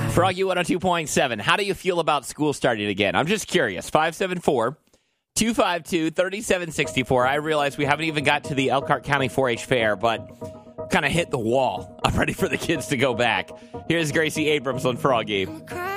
Froggy 102.7. How do you feel about school starting again? I'm just curious. 574-252-3764. I realize we haven't even got to the Elkhart County 4-H Fair, but kind of hit the wall. I'm ready for the kids to go back. Here's Gracie Abrams on Froggy.